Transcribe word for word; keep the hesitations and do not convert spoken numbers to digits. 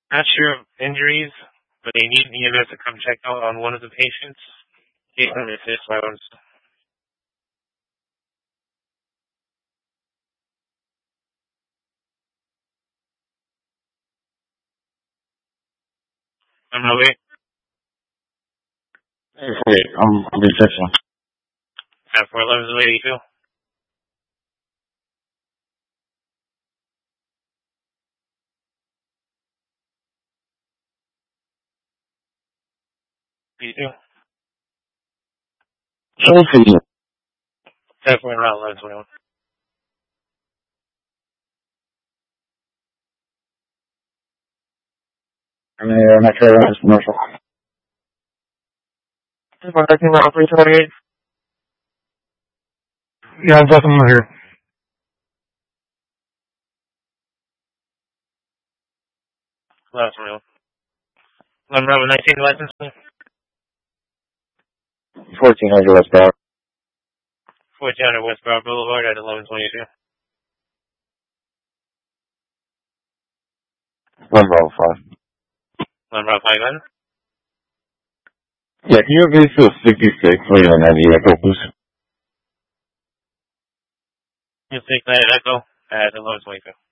Not sure of injuries, but they need E M S to come check out on one of the patients. Jason assist loans. On my way. Hey, I'm, I'm reception. At four eleven is the way you feel? You do? Chelsea. Definitely around eleven twenty-one. I mean, I'm not sure about this commercial. This one thirteen around three twenty-eight. Yeah, I'm talking about here. eleven twenty-one. eleven Bravo nineteen license. fourteen hundred West Broward. fourteen hundred West Broward Boulevard at eleven twenty-two. one Bravo five. eleven Bravo five eleven. Yeah, can you have this to sixty-six later on ninety Echo Boost? You take that Echo at eleven twenty-two.